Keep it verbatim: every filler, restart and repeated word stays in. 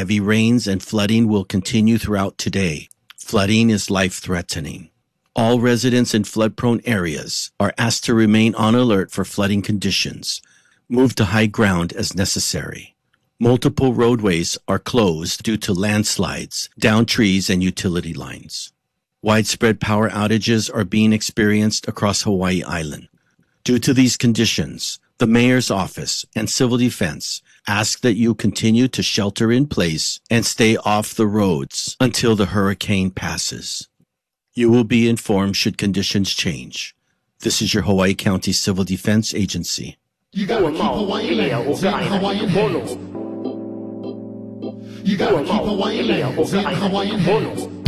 heavy rains and flooding will continue throughout today. Flooding is life-threatening. All residents in flood-prone areas are asked to remain on alert for flooding conditions. Move to high ground as necessary. Multiple roadways are closed due to landslides, downed trees, and utility lines. Widespread power outages are being experienced across Hawaii Island. Due to these conditions, the Mayor's Office and Civil Defense ask that you continue to shelter in place and stay off the roads until the hurricane passes. You will be informed should conditions change. This is your Hawaii County Civil Defense Agency. You gotta keep Hawaiian lands in Hawaiian hands. You gotta keep Hawaiian lands in Hawaiian hands.